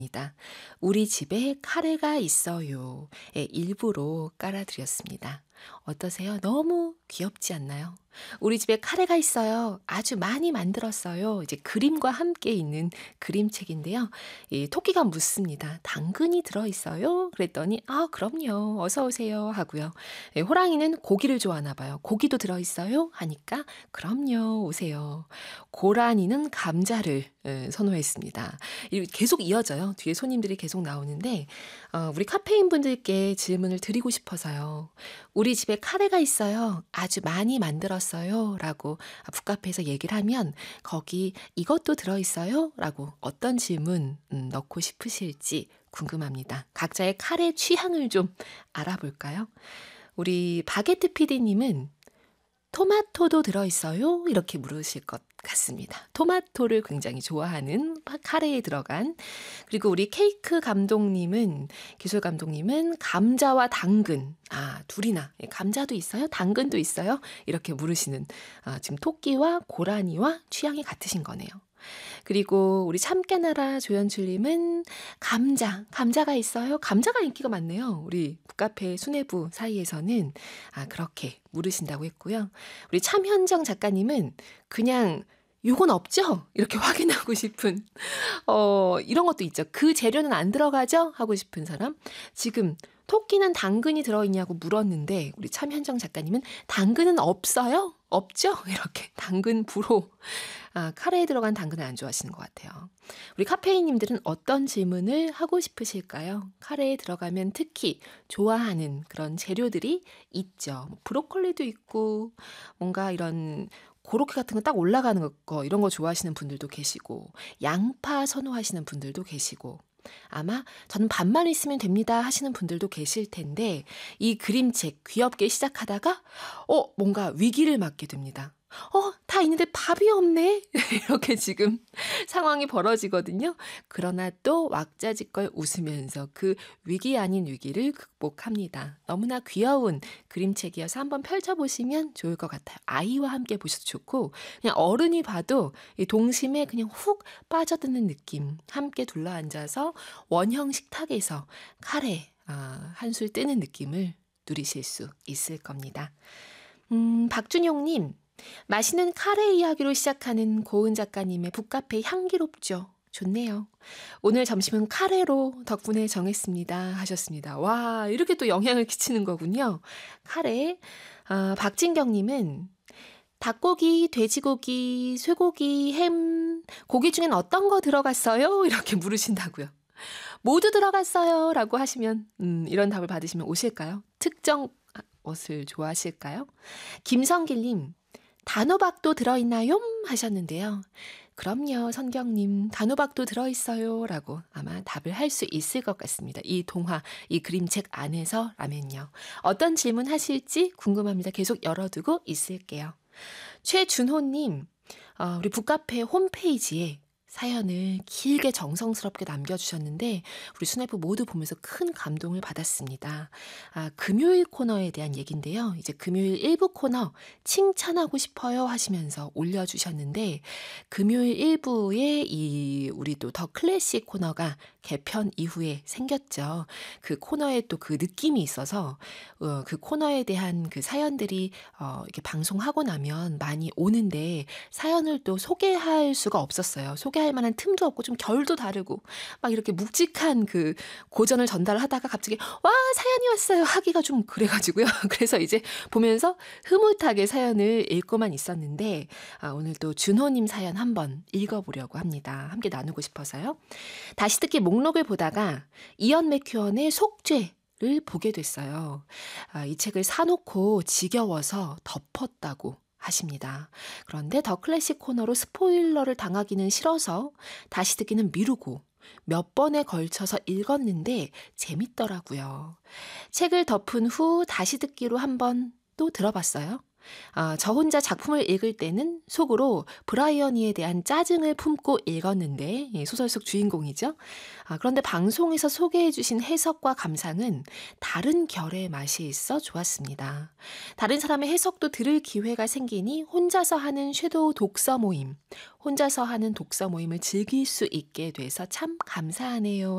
입니다. 우리 집에 카레가 있어요. 의 일부로 깔아드렸습니다. 어떠세요? 너무 귀엽지 않나요? 우리 집에 카레가 있어요. 아주 많이 만들었어요. 이제 그림과 함께 있는 그림책인데요. 이 토끼가 묻습니다. 당근이 들어있어요? 그랬더니, 아, 그럼요. 어서 오세요. 하고요. 예, 호랑이는 고기를 좋아하나 봐요. 고기도 들어있어요? 하니까, 그럼요. 오세요. 고라니는 감자를 선호했습니다. 계속 이어져요. 뒤에 손님들이 계속 나오는데 우리 카페인 분들께 질문을 드리고 싶어서요. 우리 집에 카레가 있어요. 아주 많이 만들었어요. 라고 북카페에서 얘기를 하면 거기 이것도 들어있어요? 라고 어떤 질문 넣고 싶으실지 궁금합니다. 각자의 카레 취향을 좀 알아볼까요? 우리 바게트 PD님은 토마토도 들어있어요? 이렇게 물으실 것 같습니다. 토마토를 굉장히 좋아하는 카레에 들어간. 그리고 우리 케이크 감독님은, 기술 감독님은 감자와 당근. 아, 둘이나. 감자도 있어요? 당근도 있어요? 이렇게 물으시는, 지금 토끼와 고라니와 취향이 같으신 거네요. 그리고 우리 참깨나라 조연출님은 감자가 있어요? 감자가 인기가 많네요. 우리 북카페 수뇌부 사이에서는 그렇게 물으신다고 했고요. 우리 참현정 작가님은 그냥 요건 없죠? 이렇게 확인하고 싶은 이런 것도 있죠. 그 재료는 안 들어가죠? 하고 싶은 사람. 지금 토끼는 당근이 들어있냐고 물었는데 우리 참현정 작가님은 당근은 없어요? 없죠? 이렇게 당근 불호. 카레에 들어간 당근을 안 좋아하시는 것 같아요. 우리 카페인님들은 어떤 질문을 하고 싶으실까요? 카레에 들어가면 특히 좋아하는 그런 재료들이 있죠. 브로콜리도 있고 뭔가 이런 고로케 같은 거 딱 올라가는 거 이런 거 좋아하시는 분들도 계시고 양파 선호하시는 분들도 계시고 아마 저는 밥만 있으면 됩니다 하시는 분들도 계실 텐데 이 그림책 귀엽게 시작하다가 뭔가 위기를 맞게 됩니다. 다 있는데 밥이 없네. 이렇게 지금 상황이 벌어지거든요. 그러나 또 왁자지껄 웃으면서 그 위기 아닌 위기를 극복합니다. 너무나 귀여운 그림책이어서 한번 펼쳐보시면 좋을 것 같아요. 아이와 함께 보셔도 좋고 그냥 어른이 봐도 이 동심에 그냥 훅 빠져드는 느낌. 함께 둘러앉아서 원형 식탁에서 카레 한술 뜨는 느낌을 누리실 수 있을 겁니다. 박준용님. 맛있는 카레 이야기로 시작하는 고은 작가님의 북카페 향기롭죠. 좋네요. 오늘 점심은 카레로 덕분에 정했습니다. 하셨습니다. 와, 이렇게 또 영향을 끼치는 거군요. 카레. 박진경님은 닭고기, 돼지고기, 쇠고기, 햄, 고기 중엔 어떤 거 들어갔어요? 이렇게 물으신다고요. 모두 들어갔어요. 라고 하시면 이런 답을 받으시면 오실까요? 특정 것을 좋아하실까요? 김성길님. 단호박도 들어있나요? 하셨는데요. 그럼요, 선경님. 단호박도 들어있어요. 라고 아마 답을 할 수 있을 것 같습니다. 이 동화, 이 그림책 안에서라면요. 어떤 질문 하실지 궁금합니다. 계속 열어두고 있을게요. 최준호님, 우리 북카페 홈페이지에 사연을 길게 정성스럽게 남겨주셨는데 우리 수뇌부 모두 보면서 큰 감동을 받았습니다. 금요일 코너에 대한 얘기인데요. 이제 금요일 1부 코너 칭찬하고 싶어요 하시면서 올려주셨는데 금요일 1부에 우리 또 더 클래식 코너가 개편 이후에 생겼죠. 그 코너에 또 그 느낌이 있어서 그 코너에 대한 그 사연들이 이렇게 방송하고 나면 많이 오는데 사연을 또 소개할 수가 없었어요. 소개할 만한 틈도 없고 좀 결도 다르고 막 이렇게 묵직한 그 고전을 전달하다가 갑자기 와 사연이 왔어요 하기가 좀 그래가지고요. 그래서 이제 보면서 흐뭇하게 사연을 읽고만 있었는데 오늘 또 준호님 사연 한번 읽어보려고 합니다. 함께 나누고 싶어서요. 다시 듣기 목록을 보다가 이언 맥큐언의 속죄를 보게 됐어요. 이 책을 사놓고 지겨워서 덮었다고 하십니다. 그런데 더 클래식 코너로 스포일러를 당하기는 싫어서 다시 듣기는 미루고 몇 번에 걸쳐서 읽었는데 재밌더라고요. 책을 덮은 후 다시 듣기로 한번 또 들어봤어요. 저 혼자 작품을 읽을 때는 속으로 브라이언이에 대한 짜증을 품고 읽었는데 소설 속 주인공이죠. 그런데 방송에서 소개해 주신 해석과 감상은 다른 결의 맛이 있어 좋았습니다. 다른 사람의 해석도 들을 기회가 생기니 혼자서 하는 섀도우 독서 모임, 혼자서 하는 독서 모임을 즐길 수 있게 돼서 참 감사하네요.